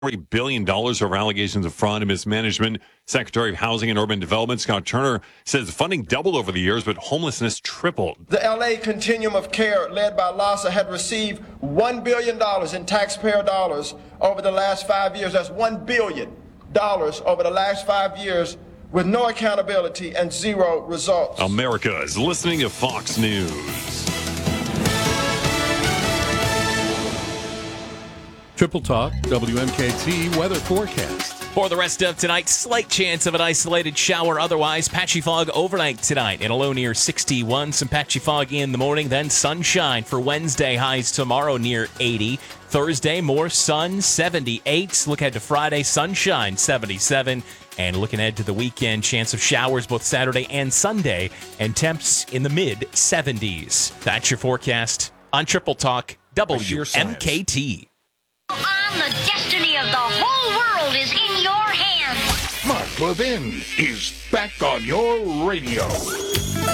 $3 billion over allegations of fraud and mismanagement. Secretary of Housing and Urban Development Scott Turner says funding doubled over the years, but homelessness tripled. The LA Continuum of Care, led by LAHSA, had received $1 billion in taxpayer dollars over the last 5 years. That's $1 billion over the last 5 years with no accountability and zero results. America is listening to Fox News. Triple Talk, WMKT weather forecast. For the rest of tonight, slight chance of an isolated shower. Otherwise, patchy fog overnight tonight and a low near 61. Some patchy fog in the morning, then sunshine for Wednesday. Highs tomorrow near 80. Thursday, more sun, 78. Look ahead to Friday, sunshine, 77. And looking ahead to the weekend, chance of showers both Saturday and Sunday, and temps in the mid-70s. That's your forecast on Triple Talk, WMKT. The destiny of the whole world is in your hands. Mark Levin is back on your radio.